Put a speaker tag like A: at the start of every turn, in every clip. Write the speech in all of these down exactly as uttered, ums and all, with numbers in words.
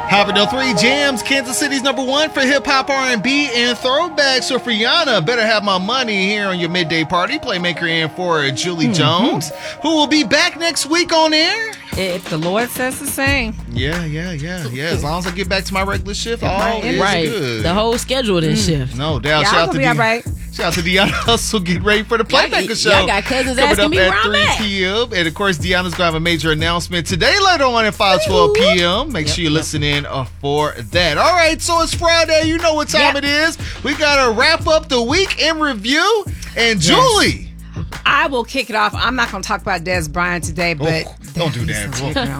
A: Hot one oh three Jams, Kansas City's number one for hip-hop, R and B, and throwbacks. So for Yana, Better Have My Money here on your midday party. Playmaker in for Julie mm-hmm. Jones, who will be back next week on air.
B: If the Lord says the same.
A: Yeah, yeah, yeah, yeah. As long as I get back to my regular shift, all is
C: right.
A: good.
C: The whole schedule this mm. shift.
A: No doubt.
B: Yeah,
A: shout, out to
B: be all right.
A: shout out to Deanna Hustle. Get ready for the Playmaker show.
C: I got cousins
A: coming
C: asking
A: up
C: me
A: at
C: where I'm at.
A: three p.m. And of course, Deanna's going to have a major announcement today later on at five twelve p.m. Make yep, sure you yep. listen in uh, for that. All right, so it's Friday. You know what time yep. it is. We got to wrap up the week in review. And Julie.
B: Yes. I will kick it off. I'm not going to talk about Des Bryant today, but
A: oh, don't do that.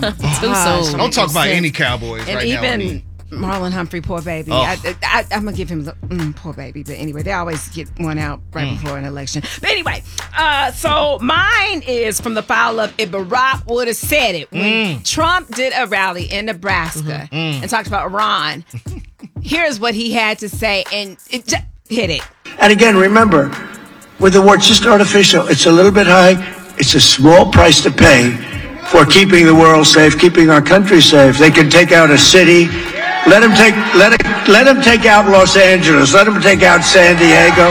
C: Too soon.
A: Don't talk about any Cowboys
B: and
A: right
B: even
A: now.
B: Marlon Humphrey, poor baby.
A: Oh.
B: I, I, I'm going to give him the mm, poor baby. But anyway, they always get one out right mm. before an election. But anyway, uh, so mine is from the file of If Barack Would Have Said It. When mm. Trump did a rally in Nebraska mm-hmm. and talked about Iran, here's what he had to say. And it just hit it.
D: And again, remember, with the word just artificial, it's a little bit high. It's a small price to pay for keeping the world safe, keeping our country safe. They can take out a city. Let them take let it, let them take out Los Angeles. Let them take out San Diego.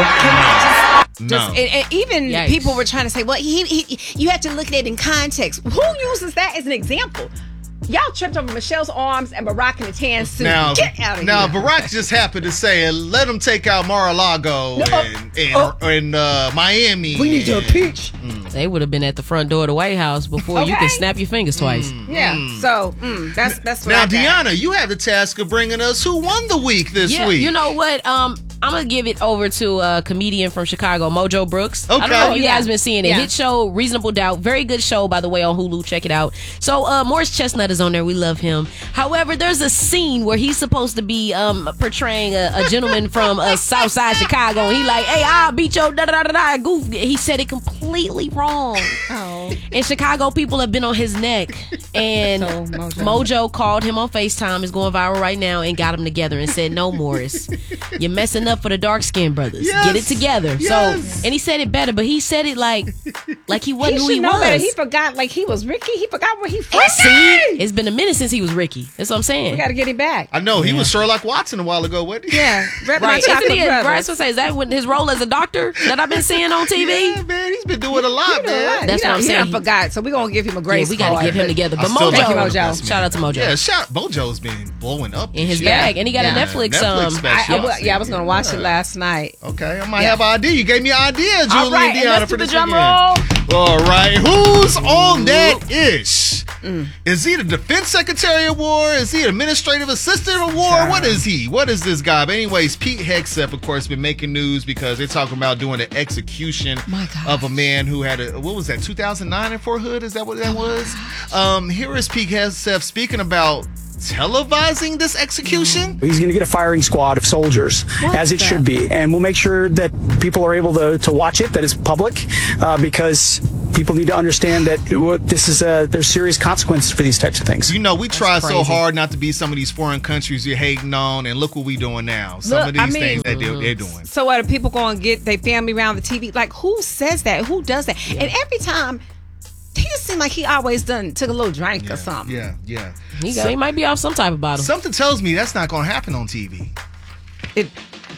A: No.
B: Just, and, and even
C: Yikes.
B: people were trying to say, well, he, he, you have to look at it in context. Who uses that as an example? Y'all tripped over Michelle's arms and Barack in a tan suit.
A: Now,
B: Get out of
A: now
B: here.
A: Now, Barack just happened to say, let them take out Mar-a-Lago
B: no,
A: and, and,
B: oh,
A: and uh, Miami.
B: We need to impeach.
A: Mm.
C: They would have been at the front door of the White House before
B: okay.
C: you could snap your fingers twice.
A: Mm.
B: Yeah,
A: mm.
B: so mm, that's that's what
A: Now,
B: I got.
A: Deanna, you have the task of bringing us who won the week this
C: yeah,
A: week.
C: You know what? Um, I'm going to give it over to a comedian from Chicago, Mojo Brooks.
A: Okay.
C: I don't know if you
B: yeah.
C: guys been seeing it.
B: Yeah.
C: Hit show, Reasonable Doubt. Very good show, by the way, on Hulu. Check it out. So, uh, Morris Chestnut is on there. We love him. However, there's a scene where he's supposed to be um, portraying a, a gentleman from uh, Southside Chicago. And he like, hey, I'll beat your da-da-da-da-da. Goof. He said it completely wrong.
B: Oh.
C: And Chicago people have been on his neck. And
B: So, Mojo.
C: Mojo called him on FaceTime. It's going viral right now and got him together and said, no, Morris, you're messing up for the dark skin brothers.
A: Yes.
C: Get it together.
A: Yes.
C: So, and he said it better, but he said it like like he wasn't
B: He
C: who
B: should
C: he
B: know
C: was.
B: better. He forgot, like he was Ricky. He forgot where he from.
C: See, it's been a minute since he was Ricky. That's what I'm saying.
B: We got to get him back.
A: I know, he was Sherlock Watson a while ago, wasn't he?
B: Yeah, Rep
C: Right.
B: My
C: Isn't
B: Chocolate
C: he,
B: Brothers.
C: Bryce would say, is that what his role as a doctor that I've been seeing on T V?
A: Yeah, man, he's been doing a lot,
B: You know
A: man.
B: what?
C: That's
B: He
C: what
B: done-
C: I'm
B: he
C: saying.
B: done forgot, so we're going to give him a
C: Yeah,
B: grace
C: we got to
B: card.
C: give him together.
A: I
C: But
A: still
C: Mojo,
A: like him
B: Mojo.
A: the best, man.
C: shout out to Mojo.
A: Yeah, shout, Mojo's been blowing up
C: In his
A: this year.
C: bag. And he got
B: Yeah.
C: a Netflix,
A: Netflix
C: um,
A: special.
B: I, I, wa- yeah, I was going to watch
A: Yeah.
B: it last night.
A: Okay, I might
B: Yeah.
A: have an idea. You gave me an idea, Julie
B: All right,
A: and
B: and
A: Deanna,
B: let's
A: for
B: do the
A: this
B: drum
A: weekend.
B: roll.
A: All right, who's on that ish?
B: Mm.
A: Is he the defense secretary of war? Is he administrative assistant of war?
B: Child.
A: What is he? What is this guy? But anyways, Pete Hegseth, of course, been making news because they're talking about doing an execution
B: My gosh.
A: of a man who had a, what was that, two thousand nine in Fort Hood? Is that what that was? Um, here is Pete Hegseth speaking about televising this execution.
E: He's going to get a firing squad of soldiers,
B: What
E: as it
B: the-
E: should be. And we'll make sure that people are able to, to watch it, that it's public, uh, because people need to understand that it- this is a, there's serious consequences for these types of things.
A: You know, we try so
C: crazy.
A: hard not to be some of these foreign countries you're hating on, and look what we doing now. Some
B: Look,
A: of these
B: I mean-
A: things that they're, they're doing.
B: So what, are people going to get their family around the T V? Like, who says that? Who does that? And every time, he just seemed like he always done took a little drink or something.
A: Yeah, yeah.
C: He, got, he might be off some type of bottle.
A: Something tells me that's not going to happen on T V.
B: It,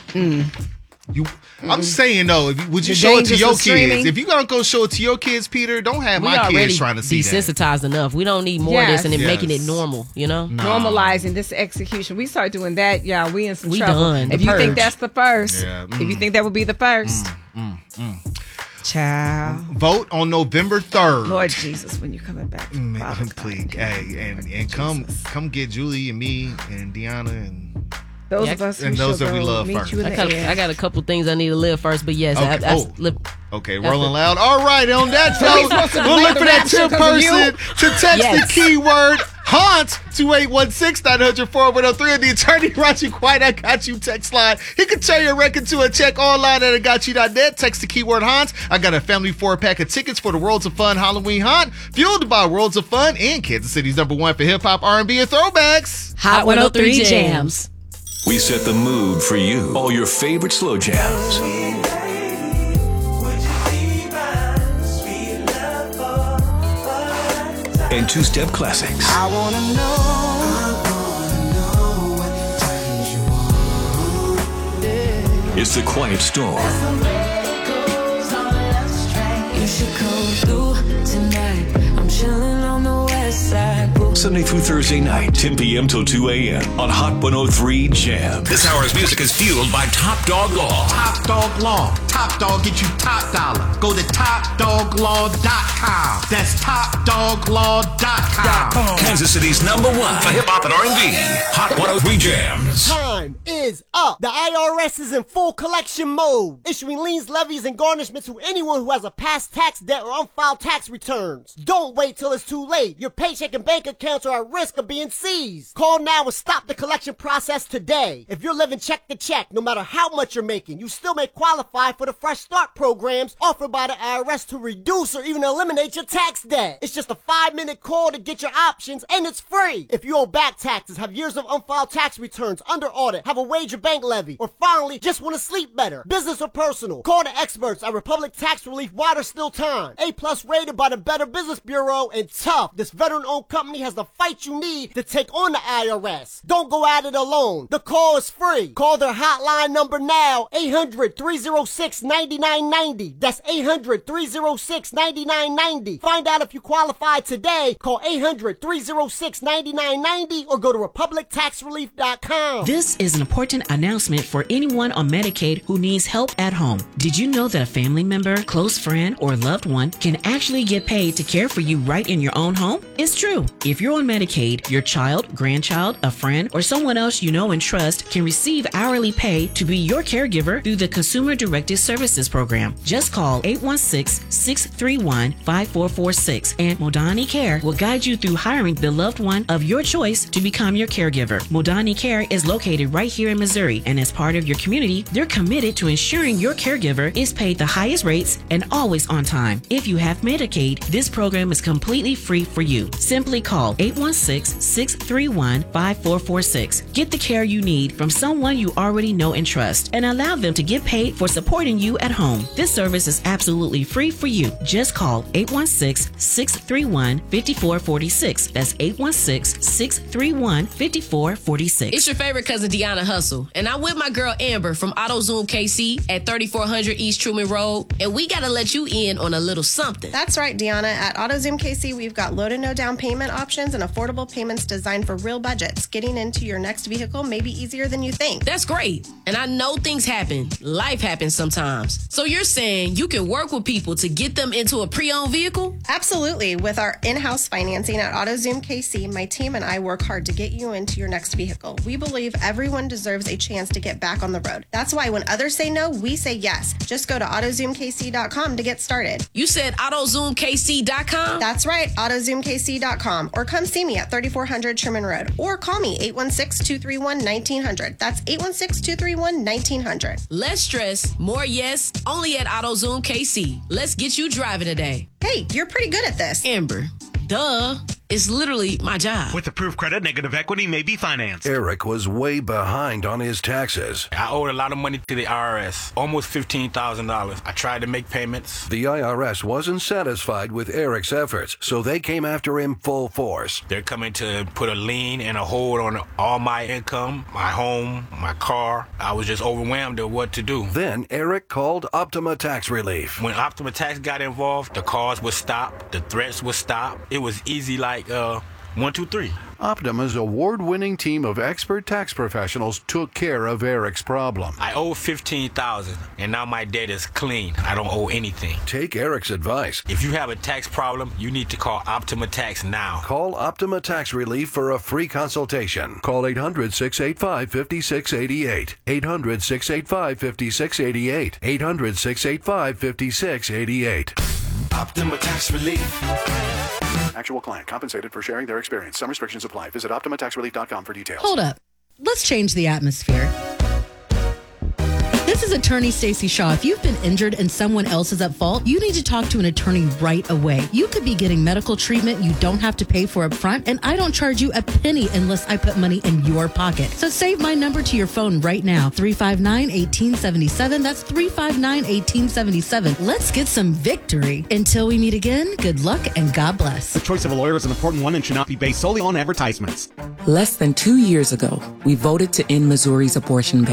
A: You, I'm saying though, if you, would you
B: The
A: show it to
B: dangers
A: your
B: of
A: kids?
B: streaming?
A: If you're gonna go show it to your kids, Peter, don't have
C: we
A: my
C: already
A: kids trying to see that.
C: desensitized enough. We don't need more
B: Yes.
C: of this and then
A: Yes.
C: making it normal, you know?
B: normalizing this execution. We start doing that, yeah, we in some
C: We
B: trouble.
C: done. The
B: If you think
C: purge.
B: that's the first,
A: Yeah,
B: if you
A: mm.
B: think that would be the first,
A: mm.
B: child,
A: Vote on November third.
B: Lord Jesus, when you coming back, from
A: Man,
B: Father God,
A: please,
B: dear
A: hey, and and come
B: Jesus.
A: come get Julie and me and Deanna and
B: Those
C: Yeah,
B: of us
A: and
B: who
A: those
B: shall
A: that we
B: go
A: love
B: meet
A: first.
B: you in
C: I
B: the
C: got,
B: air.
C: I got a couple things I need to live first, but yes,
A: Okay.
C: I, I,
A: Oh.
C: live,
A: Okay,
C: That's
A: rolling
C: the-
A: loud. All right, on that
B: So we
A: note,
B: supposed to
A: we'll
B: make
A: look
B: a
A: for that
B: reaction
A: tip
B: 'cause of you?
A: person to text
C: Yes.
A: the keyword HAUNT to eight one six, nine hundred, four one zero three. And the attorney writes you quite I got you text line. He can turn your record to a check online at I got you dot net. Text the keyword HAUNT. I got a family four pack of tickets for the Worlds of Fun Halloween Haunt, fueled by Worlds of Fun and Kansas City's number one for hip hop, R and B, and throwbacks.
C: Hot one oh three Jams.
F: We set the mood for you. All your favorite slow jams. And two-step classics.
G: I wanna know,
F: It's The Quiet Storm.
G: You should come through tonight. I'm chilling on the west side.
F: Sunday through Thursday night, ten p.m. till two a.m. on Hot one oh three Jam.
H: This hour's music is fueled by Top Dog Law.
I: Top Dog Law. Top Dog get you top dollar. Go to top dog law dot com. That's top dog law dot com.
H: Kansas City's number one for hip hop and R and B. Hot one oh three Jams.
J: Time is up. The I R S is in full collection mode, issuing liens, levies, and garnishments to anyone who has a past tax debt or unfiled tax returns. Don't wait till it's too late. Your paycheck and bank accounts are at risk of being seized. Call now and stop the collection process today. If you're living check to check, no matter how much you're making, you still may qualify for the Fresh Start programs offered by the I R S to reduce or even eliminate your tax debt. It's just a five-minute call to get your options, and it's free. If you owe back taxes, have years of unfiled tax returns, under audit, have a wage or bank levy, or finally just want to sleep better, business or personal, call the experts at Republic Tax Relief while there's still time. A-plus rated by the Better Business Bureau, and tough. This veteran-owned company has the fight you need to take on the I R S. Don't go at it alone. The call is free. Call their hotline number now, eight hundred, three oh six, nine nine nine oh. That's eight hundred, three oh six, nine nine nine oh. Find out if you qualify today. Call eight hundred, three oh six, nine nine nine oh or go to republic tax relief dot com.
K: This is an important announcement for anyone on Medicaid who needs help at home. Did you know that a family member, close friend, or loved one can actually get paid to care for you right in your own home? It's true. If you're on Medicaid, your child, grandchild, a friend, or someone else you know and trust can receive hourly pay to be your caregiver through the Consumer Directed Services Program. Just call eight one six, six three one, five four four six and Modani Care will guide you through hiring the loved one of your choice to become your caregiver. Modani Care is located right here in Missouri, and as part of your community, they're committed to ensuring your caregiver is paid the highest rates and always on time. If you have Medicaid, this program is completely free for you. Simply call eight one six, six three one, five four four six. Get the care you need from someone you already know and trust, and allow them to get paid for supporting you at home. This service is absolutely free for you. Just call eight one six, six three one, five four four six. That's eight one six, six three one, five four four six.
C: It's your favorite cousin Deanna Hustle, and I'm with my girl Amber from AutoZoom K C at thirty-four hundred East Truman Road, and we gotta let you in on a little something.
L: That's right, Deanna. At AutoZoom K C, we've got low to no down payment options and affordable payments designed for real budgets. Getting into your next vehicle may be easier than you think.
C: That's great. And I know things happen. Life happens sometimes. So you're saying you can work with people to get them into a pre-owned vehicle?
L: Absolutely. With our in-house financing at AutoZoom K C, my team and I work hard to get you into your next vehicle. We believe everyone deserves a chance to get back on the road. That's why when others say no, we say yes. Just go to auto zoom k c dot com to get started.
C: You said auto zoom k c dot com?
L: That's right, auto zoom k c dot com. Or come see me at thirty-four hundred Sherman Road. Or call me eight one six, two three one, one nine zero zero. That's eight one six, two three one, one nine zero zero.
C: Less stress, more yes, only at AutoZoom K C. Let's get you driving today.
L: Hey, you're pretty good at this.
C: Amber, duh. It's literally my job.
M: With approved credit, negative equity may be financed.
N: Eric was way behind on his taxes.
O: I owed a lot of money to the I R S, almost fifteen thousand dollars. I tried to make payments.
N: The I R S wasn't satisfied with Eric's efforts, so they came after him full force.
O: They're coming to put a lien and a hold on all my income, my home, my car. I was just overwhelmed at what to do.
N: Then Eric called Optima Tax Relief.
O: When Optima Tax got involved, the calls would stop, the threats would stop. It was easy like uh, one, two, three.
P: Optima's award-winning team of expert tax professionals took care of Eric's problem.
O: I owe fifteen thousand dollars, and now my debt is clean. I don't owe anything.
N: Take Eric's advice.
O: If you have a tax problem, you need to call Optima Tax now.
N: Call Optima Tax Relief for a free consultation. Call eight hundred, six eight five, five six eight eight. eight hundred, six eight five, five six eight eight. eight hundred, six eight five, five six eight eight.
H: Optima Tax Relief.
P: Actual client compensated for sharing their experience. Some restrictions apply. Visit optima tax relief dot com for details.
Q: Hold up. Let's change the atmosphere. This is attorney Stacey Shaw. If you've been injured and someone else is at fault, you need to talk to an attorney right away. You could be getting medical treatment you don't have to pay for up front, and I don't charge you a penny unless I put money in your pocket. So save my number to your phone right now, three five nine, one eight seven seven. That's three five nine, one eight seven seven. Let's get some victory. Until we meet again, good luck and God bless.
M: The choice of a lawyer is an important one and should not be based solely on advertisements.
R: Less than two years ago, we voted to end Missouri's abortion ban.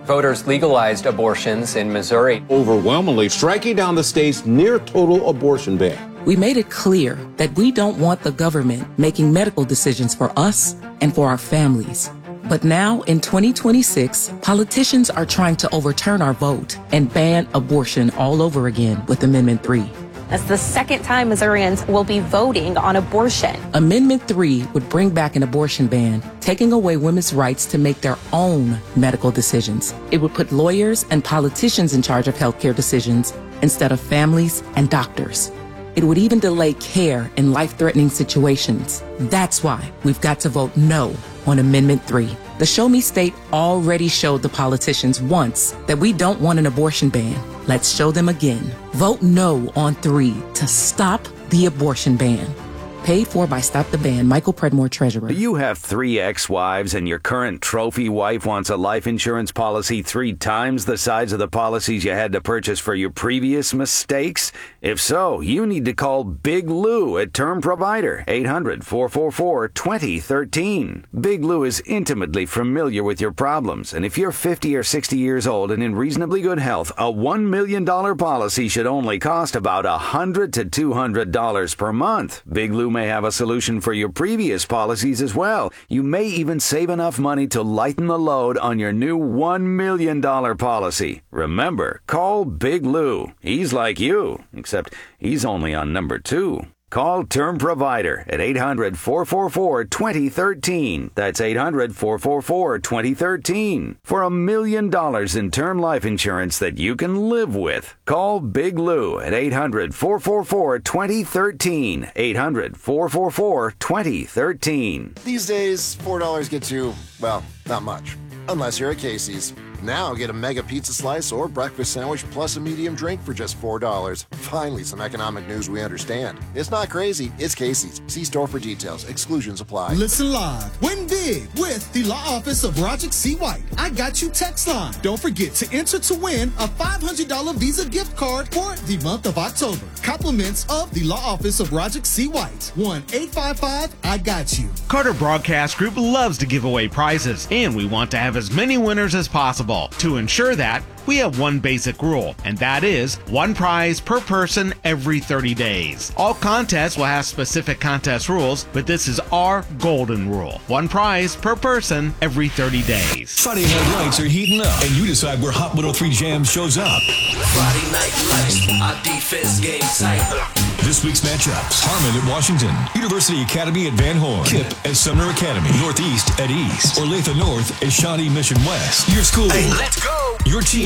R: Voters legalized abortions in Missouri,
S: overwhelmingly striking down the state's near total abortion ban.
T: We made it clear that we don't want the government making medical decisions for us and for our families. But now, in twenty twenty-six, politicians are trying to overturn our vote and ban abortion all over again with Amendment three.
U: That's the second time Missourians will be voting on abortion.
T: Amendment three would bring back an abortion ban, taking away women's rights to make their own medical decisions. It would put lawyers and politicians in charge of healthcare decisions instead of families and doctors. It would even delay care in life-threatening situations. That's why we've got to vote no on Amendment three. The Show Me State already showed the politicians once that we don't want an abortion ban. Let's show them again. Vote no on three to stop the abortion ban. Paid for by Stop the Ban. Michael Predmore, Treasurer.
V: Do you have three ex-wives and your current trophy wife wants a life insurance policy three times the size of the policies you had to purchase for your previous mistakes? If so, you need to call Big Lou at Term Provider, eight hundred, four four four, two zero one three. Big Lou is intimately familiar with your problems, and if you're fifty or sixty years old and in reasonably good health, a one million dollars policy should only cost about one hundred to two hundred dollars per month. Big Lou may have a solution for your previous policies as well. You may even save enough money to lighten the load on your new one million dollars policy. Remember, call Big Lou. He's like you, except he's only on number two. Call Term Provider at eight hundred, four four four, two zero one three. That's eight hundred, four four four, two zero one three. For a million dollars in term life insurance that you can live with. Call Big Lou at eight hundred, four four four, two zero one three. eight hundred, four four four, two zero one three.
W: These days, four dollars gets you, well, not much. Unless you're at Casey's. Now get a mega pizza slice or breakfast sandwich plus a medium drink for just four dollars. Finally, some economic news we understand. It's not crazy, it's Casey's. See store for details. Exclusions apply.
X: Listen live. Win big with the law office of Roger C. White. I got you text line. Don't forget to enter to win a five hundred dollars Visa gift card for the month of October. Compliments of the law office of Roger C. White. one eight five five I got you.
M: Carter Broadcast Group loves to give away prizes, and we want to have as many winners as possible. To ensure that, we have one basic rule, and that is one prize per person every thirty days. All contests will have specific contest rules, but this is our golden rule. One prize per person every thirty days.
F: Friday night lights are heating up, and you decide where Hot one oh three Jam shows up.
H: Friday night lights, our defense game tight.
F: This week's matchups: Harmon at Washington, University Academy at Van Horn, Kip at Sumner Academy, Northeast at East, Olathe North at Shawnee Mission West. Your school,
H: hey, let's go.
F: Your team,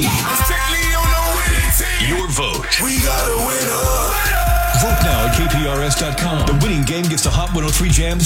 H: your vote.
F: We got a winner. Vote now at K P R S dot com. The winning game gets to Hot one oh three Jam's